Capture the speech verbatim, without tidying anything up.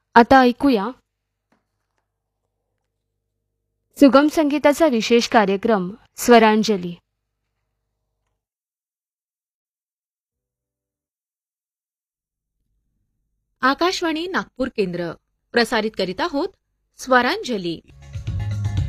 आता ऐकूया सुगम संगीताचा विशेष कार्यक्रम स्वरांजली. आकाशवाणी नागपूर केंद्र प्रसारित करीत आहोत स्वरांजली.